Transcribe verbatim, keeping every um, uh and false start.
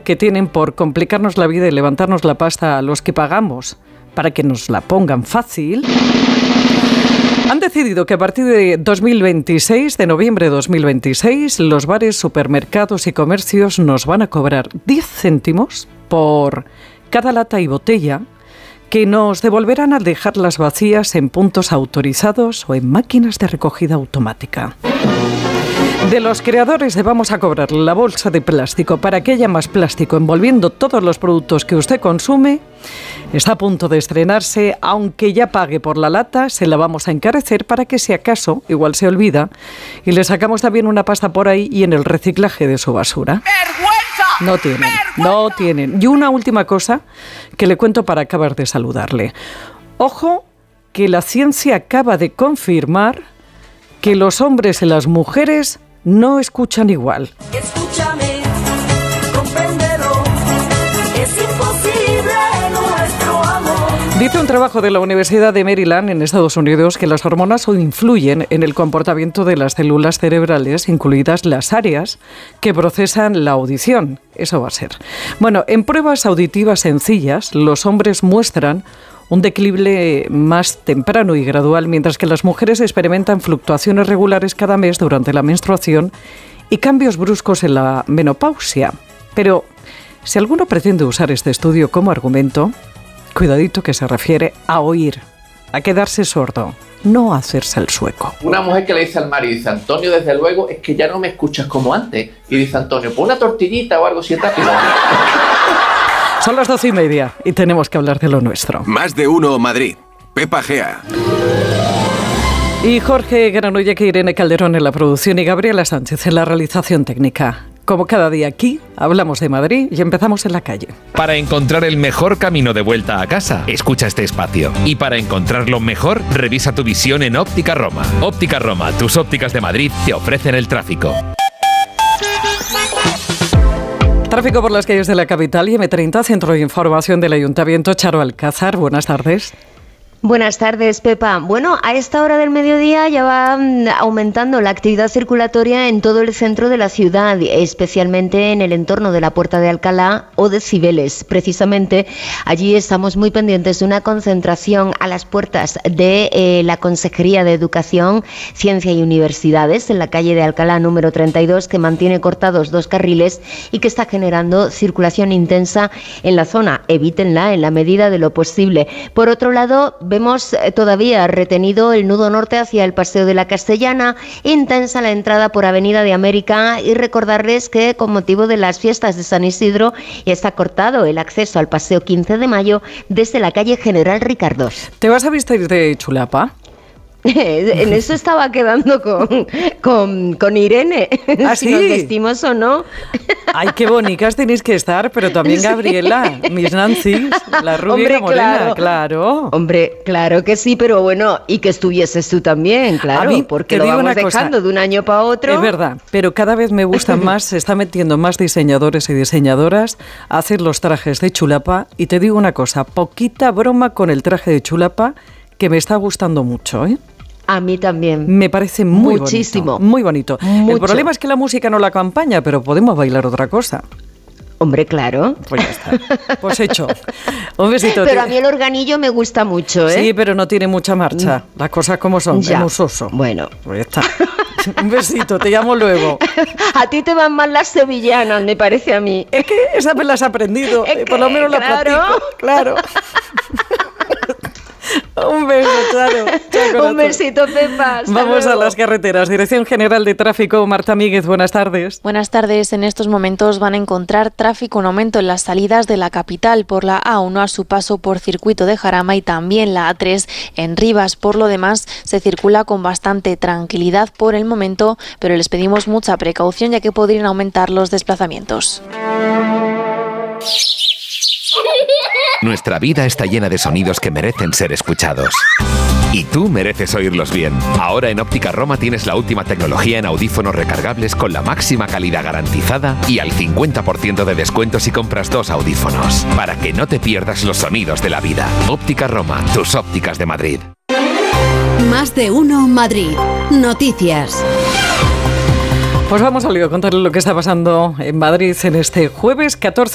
que tienen por complicarnos la vida y levantarnos la pasta a los que pagamos para que nos la pongan fácil, han decidido que a partir de dos mil veintiséis, de noviembre de dos mil veintiséis, los bares, supermercados y comercios nos van a cobrar diez céntimos por cada lata y botella que nos devolverán al dejarlas vacías en puntos autorizados o en máquinas de recogida automática. De los creadores de Vamos a cobrar la bolsa de plástico para que haya más plástico envolviendo todos los productos que usted consume, está a punto de estrenarse, aunque ya pague por la lata, se la vamos a encarecer para que si acaso, igual se olvida, y le sacamos también una pasta por ahí y en el reciclaje de su basura. ¡Vergüenza! No tienen, ¡vergüenza! No tienen. Y una última cosa que le cuento para acabar de saludarle. Ojo, que la ciencia acaba de confirmar que los hombres y las mujeres no escuchan igual. Escúchame, compréndelo, es imposible nuestro amor. Dice un trabajo de la Universidad de Maryland en Estados Unidos que las hormonas influyen en el comportamiento de las células cerebrales, incluidas las áreas que procesan la audición. Eso va a ser. Bueno, en pruebas auditivas sencillas, los hombres muestran un declive más temprano y gradual, mientras que las mujeres experimentan fluctuaciones regulares cada mes durante la menstruación y cambios bruscos en la menopausia. Pero si alguno pretende usar este estudio como argumento, cuidadito, que se refiere a oír, a quedarse sordo, no a hacerse el sueco. Una mujer que le dice al marido, dice: Antonio, desde luego es que ya no me escuchas como antes. Y dice Antonio: pues una tortillita o algo así rápido. Son las doce y media y tenemos que hablar de lo nuestro. Más de uno Madrid. Pepa Gea. Y Jorge Granollers, Irene Calderón en la producción y Gabriela Sánchez en la realización técnica. Como cada día aquí, hablamos de Madrid y empezamos en la calle. Para encontrar el mejor camino de vuelta a casa, escucha este espacio. Y para encontrarlo mejor, revisa tu visión en Óptica Roma. Óptica Roma, tus ópticas de Madrid, te ofrecen el tráfico. Tráfico por las calles de la capital y eme treinta, Centro de Información del Ayuntamiento. Charo Alcázar, buenas tardes. Buenas tardes, Pepa. Bueno, a esta hora del mediodía ya va aumentando la actividad circulatoria en todo el centro de la ciudad, especialmente en el entorno de la Puerta de Alcalá o de Cibeles. Precisamente allí estamos muy pendientes de una concentración a las puertas de eh, la Consejería de Educación, Ciencia y Universidades, en la calle de Alcalá número treinta y dos, que mantiene cortados dos carriles y que está generando circulación intensa en la zona. Evítenla en la medida de lo posible. Por otro lado, vemos todavía retenido el nudo norte hacia el Paseo de la Castellana, intensa la entrada por Avenida de América, y recordarles que con motivo de las fiestas de San Isidro está cortado el acceso al Paseo quince de mayo desde la calle General Ricardos. ¿Te vas a vestir de chulapa? En eso estaba quedando con, con, con Irene, ¿Ah, si sí? nos vestimos o no. Ay, qué bonitas tenéis que estar, pero también Gabriela, sí. Mis Nancy, la rubia Hombre, y la morena, claro. claro. Hombre, claro que sí, pero bueno, y que estuvieses tú también, claro, A mí, porque te lo digo vamos una cosa, dejando de un año para otro. Es verdad, pero cada vez me gustan más, se está metiendo más diseñadores y diseñadoras a hacer los trajes de chulapa, y te digo una cosa, poquita broma con el traje de chulapa, que me está gustando mucho, ¿eh? A mí también. Me parece muy Muchísimo. bonito. Muy bonito. Mucho. El problema es que la música no la acompaña, pero podemos bailar otra cosa. Hombre, claro. Pues ya está. Pues hecho. Un besito. Pero a mí el organillo me gusta mucho, ¿eh? Sí, pero no tiene mucha marcha. Las cosas como son, Ya. es muy soso. Bueno. Pues ya está. Un besito, te llamo luego. A ti te van mal las sevillanas, me parece a mí. Es que esa me las has aprendido. Es que, Por lo menos la claro. practico. Claro. Un beso, claro. Un besito, Pepa. Hasta Vamos luego. a las carreteras. Dirección General de Tráfico, Marta Míguez, buenas tardes. Buenas tardes. En estos momentos van a encontrar tráfico en aumento en las salidas de la capital por la A uno a su paso por Circuito de Jarama y también la A tres en Rivas. Por lo demás, se circula con bastante tranquilidad por el momento, pero les pedimos mucha precaución ya que podrían aumentar los desplazamientos. Nuestra vida está llena de sonidos que merecen ser escuchados. Y tú mereces oírlos bien. Ahora en Óptica Roma tienes la última tecnología en audífonos recargables con la máxima calidad garantizada y al cincuenta por ciento de descuento si compras dos audífonos. Para que no te pierdas los sonidos de la vida. Óptica Roma, tus ópticas de Madrid. Más de uno Madrid. Noticias. Pues vamos a contarle lo que está pasando en Madrid en este jueves catorce